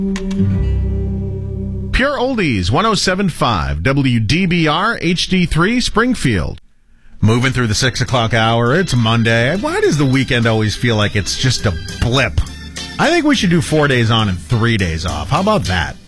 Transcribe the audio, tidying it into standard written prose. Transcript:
Pure Oldies, 107.5, WDBR HD3 Springfield. Moving through the 6 o'clock hour, it's Monday. Why does the weekend always feel like it's just a blip? I think we should do 4 days on and 3 days off. How about that?